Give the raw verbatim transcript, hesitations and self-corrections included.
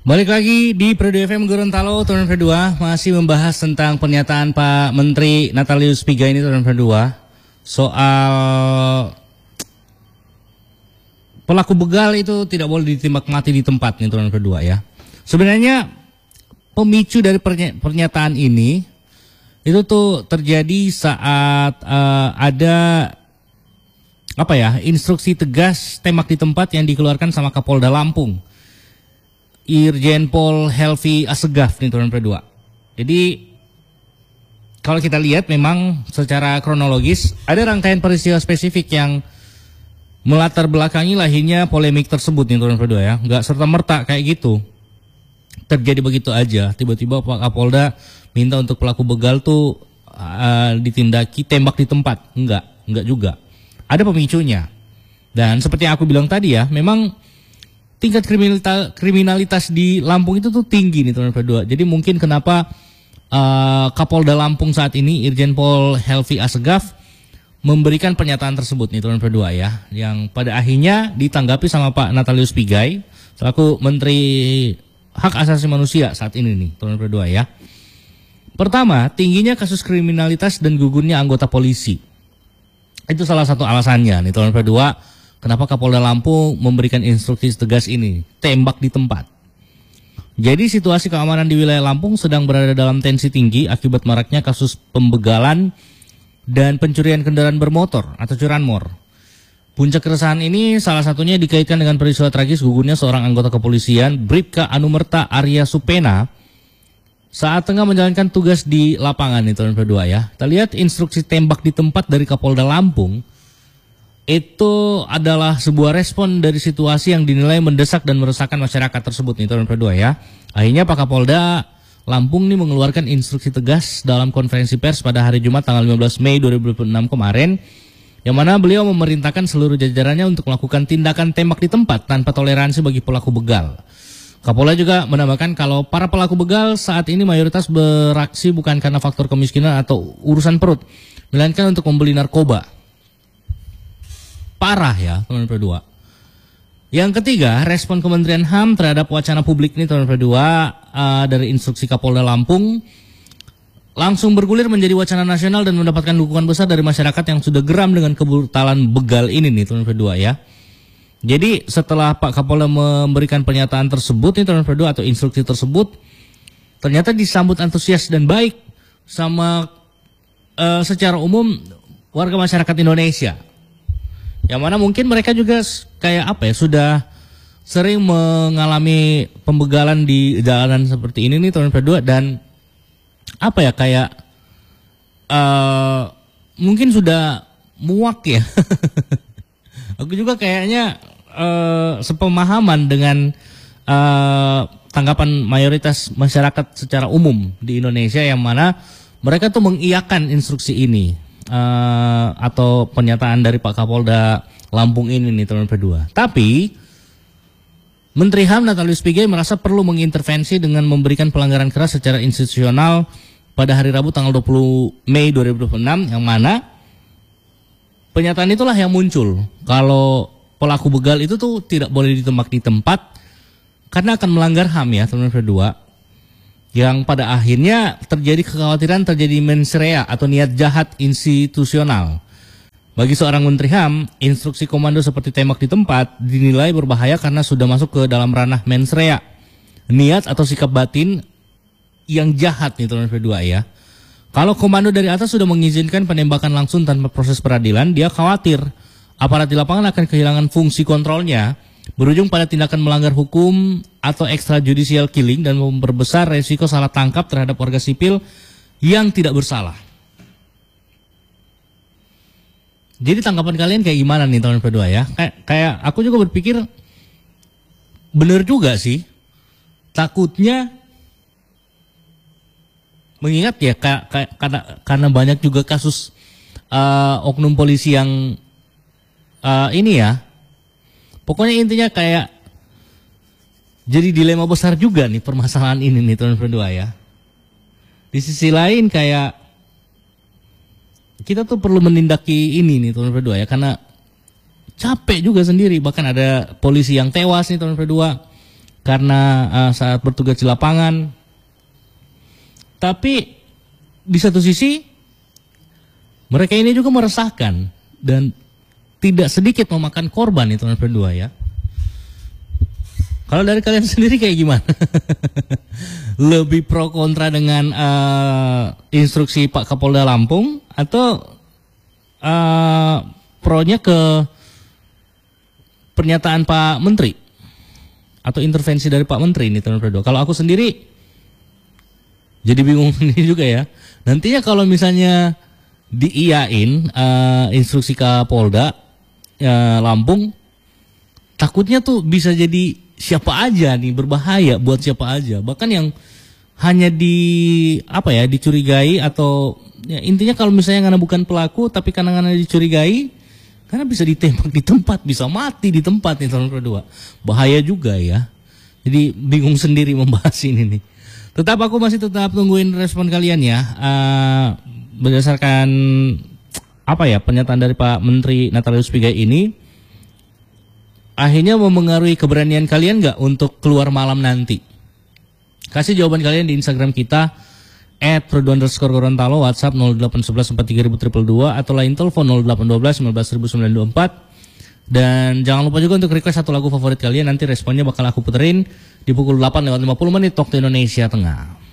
Balik lagi di Periode F M Gorontalo tahun kedua, masih membahas tentang pernyataan Pak Menteri Natalius Pigai ini tahun kedua soal pelaku begal itu tidak boleh ditembak mati di tempat nih tahun kedua ya. Sebenarnya pemicu dari pernyataan ini itu tuh terjadi saat uh, ada apa ya instruksi tegas tembak di tempat yang dikeluarkan sama Kapolda Lampung, Irjen Pol Helvi Assegaf nih tahun kedua. Jadi kalau kita lihat memang secara kronologis ada rangkaian peristiwa spesifik yang melatar belakangi lahirnya polemik tersebut nih tahun kedua ya. Nggak serta merta kayak gitu terjadi begitu aja. Tiba-tiba Pak Kapolda minta untuk pelaku begal tuh uh, ditindaki tembak di tempat. Enggak, enggak juga. Ada pemicunya. Dan seperti yang aku bilang tadi ya, memang tingkat kriminalitas, kriminalitas di Lampung itu tuh tinggi nih tahun kedua. Jadi mungkin kenapa uh, Kapolda Lampung saat ini Irjen Pol Helvi Assegaf memberikan pernyataan tersebut nih tahun kedua ya, yang pada akhirnya ditanggapi sama Pak Natalius Pigai selaku Menteri Hak Asasi Manusia saat ini nih tahun kedua ya. Pertama, tingginya kasus kriminalitas dan gugurnya anggota polisi. Itu salah satu alasannya nih tahun kedua kenapa Kapolda Lampung memberikan instruksi tegas ini, tembak di tempat. Jadi situasi keamanan di wilayah Lampung sedang berada dalam tensi tinggi akibat maraknya kasus pembegalan dan pencurian kendaraan bermotor atau curanmor. Puncak keresahan ini salah satunya dikaitkan dengan peristiwa tragis gugurnya seorang anggota kepolisian, Bribka Anumerta Arya Supena, saat tengah menjalankan tugas di lapangan nih tahun kedua ya. Kita lihat instruksi tembak di tempat dari Kapolda Lampung itu adalah sebuah respon dari situasi yang dinilai mendesak dan meresahkan masyarakat tersebut nih tahun kedua ya. Akhirnya Pak Kapolda Lampung nih mengeluarkan instruksi tegas dalam konferensi pers pada hari Jumat tanggal lima belas Mei dua ribu dua puluh enam kemarin, yang mana beliau memerintahkan seluruh jajarannya untuk melakukan tindakan tembak di tempat tanpa toleransi bagi pelaku begal. Kapolda juga menambahkan kalau para pelaku begal saat ini mayoritas beraksi bukan karena faktor kemiskinan atau urusan perut, melainkan untuk membeli narkoba. Parah ya tahun kedua. Yang ketiga, respon Kementerian H A M terhadap wacana publik ini tahun kedua uh, dari instruksi Kapolda Lampung langsung bergulir menjadi wacana nasional dan mendapatkan dukungan besar dari masyarakat yang sudah geram dengan kebrutalan begal ini nih tahun kedua ya. Jadi setelah Pak Kapolda memberikan pernyataan tersebut nih tahun kedua atau instruksi tersebut, ternyata disambut antusias dan baik sama uh, secara umum warga masyarakat Indonesia. Yang mana mungkin mereka juga kayak apa ya, sudah sering mengalami pembegalan di jalanan seperti ini nih tahun kedua, dan apa ya kayak uh, mungkin sudah muak ya. Aku juga kayaknya uh, sepemahaman dengan uh, tanggapan mayoritas masyarakat secara umum di Indonesia, yang mana mereka tuh mengiyakan instruksi ini. Uh, atau pernyataan dari Pak Kapolda Lampung ini nih tahun kedua. Tapi Menteri H A M Natalius Pigai merasa perlu mengintervensi dengan memberikan pelanggaran keras secara institusional pada hari Rabu tanggal dua puluh Mei dua ribu dua puluh enam, yang mana pernyataan itulah yang muncul kalau pelaku begal itu tuh tidak boleh ditembak di tempat karena akan melanggar H A M ya tahun kedua. Yang pada akhirnya terjadi kekhawatiran terjadi mens rea atau niat jahat institusional. Bagi seorang Menteri H A M, instruksi komando seperti tembak di tempat dinilai berbahaya karena sudah masuk ke dalam ranah mens rea, niat atau sikap batin yang jahat nih tahun kedua ya. Kalau komando dari atas sudah mengizinkan penembakan langsung tanpa proses peradilan, dia khawatir aparat di lapangan akan kehilangan fungsi kontrolnya, berujung pada tindakan melanggar hukum atau extrajudicial killing dan memperbesar resiko salah tangkap terhadap warga sipil yang tidak bersalah. Jadi tanggapan kalian kayak gimana nih tahun kedua ya? Kayak, kayak aku juga berpikir bener juga sih. Takutnya mengingat ya kayak, kayak, karena karena banyak juga kasus uh, oknum polisi yang uh, ini ya. Pokoknya intinya kayak jadi dilema besar juga nih permasalahan ini nih tahun kedua ya. Di sisi lain kayak kita tuh perlu menindaki ini nih tahun kedua ya, karena capek juga sendiri. Bahkan ada polisi yang tewas nih tahun kedua karena uh, saat bertugas di lapangan. Tapi di satu sisi mereka ini juga meresahkan dan tidak sedikit memakan korban itu nomor dua ya. Kalau dari kalian sendiri kayak gimana? Lebih pro kontra dengan uh, instruksi Pak Kapolda Lampung atau uh, pronya ke pernyataan Pak Menteri atau intervensi dari Pak Menteri ini nomor dua? Kalau aku sendiri jadi bingung ini juga ya. Nantinya kalau misalnya diiyain uh, instruksi Kapolda uh, Lampung, takutnya tuh bisa jadi siapa aja nih, berbahaya buat siapa aja. Bahkan yang hanya di apa ya dicurigai atau ya, intinya kalau misalnya karena bukan pelaku tapi karena karena dicurigai, karena bisa ditembak di tempat, bisa mati di tempat nih nomor dua. Bahaya juga ya. Jadi bingung sendiri membahas ini nih. Tetap aku masih tetap tungguin respon kalian ya. Uh, berdasarkan apa ya pernyataan dari Pak Menteri Natalius Pigai ini, akhirnya mempengaruhi keberanian kalian nggak untuk keluar malam nanti? Kasih jawaban kalian di Instagram kita at prodo underscore gorontalo, WhatsApp nol delapan satu satu empat tiga nol nol nol dua atau lain telepon nol delapan satu dua satu sembilan sembilan dua empat. Dan jangan lupa juga untuk request satu lagu favorit kalian, nanti responnya bakal aku puterin di pukul delapan lewat lima puluh menit waktu Indonesia Tengah.